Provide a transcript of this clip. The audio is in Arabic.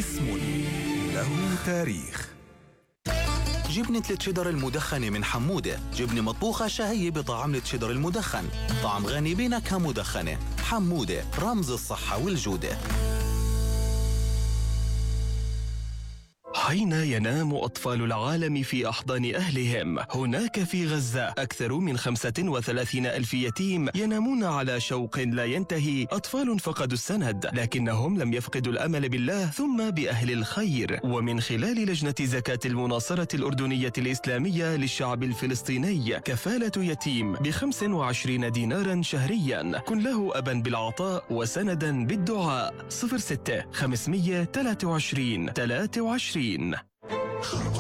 اسم له تاريخ. جبنة التشيدر المدخنة من حمودة، جبنة مطبوخة شهية بطعم التشيدر المدخن، طعم غني بنكهة مدخنة. حمودة، رمز الصحة والجودة. حين ينام أطفال العالم في أحضان أهلهم، هناك في غزة أكثر من 35,000 يتيم ينامون على شوق لا ينتهي. أطفال فقدوا السند، لكنهم لم يفقدوا الأمل بالله ثم بأهل الخير. ومن خلال لجنة زكاة المناصرة الأردنية الإسلامية للشعب الفلسطيني، كفالة يتيم ب25 دينارا شهريا. كن له أبا بالعطاء وسندا بالدعاء. 06 523 23.